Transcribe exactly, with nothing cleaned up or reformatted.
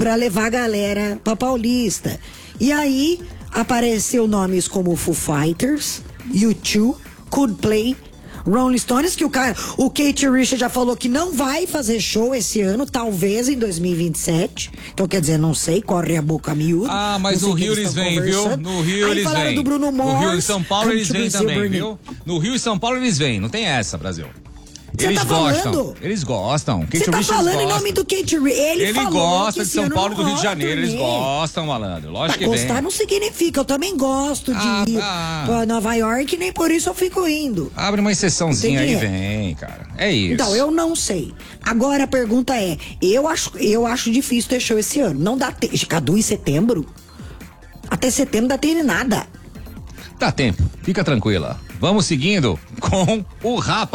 pra levar a galera pra Paulista. E aí, apareceu nomes como Foo Fighters, U dois, Coldplay, Rolling Stones, que o cara, o Keith Richards já falou que não vai fazer show esse ano, talvez em dois mil e vinte e sete. Então, quer dizer, não sei, corre a boca miúda. Ah, mas no Rio eles vêm, viu? No Rio Aí eles vêm. Do Bruno Mars, no Rio e São Paulo eles vêm também, Britney. viu? No Rio e São Paulo eles vêm, não tem essa, Brasil. Cê Eles tá gostam. falando? Eles gostam. Você tá Richards falando em gosta. nome do Keith Richards. Ele, Ele falou gosta que de esse São ano Paulo e não do Rio de rola Janeiro. Eles turnê. gostam, malandro. Lógico que Gostar vem. não significa, eu também gosto de Ah, ir ah. pra Nova York, nem por isso eu fico indo. Abre uma exceçãozinha aí, Entendi. vem, cara. É isso. Então, eu não sei. Agora a pergunta é, eu acho, eu acho difícil ter show esse ano. Não dá tempo. Cadu em setembro? Até setembro não dá tempo de nada. Dá tempo, fica tranquila. Vamos seguindo com o Rapa.